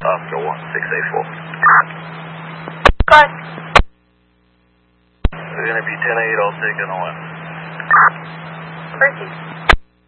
Oscar 1684. Good. We're going to be 10-8, I'll take it on. Proceed.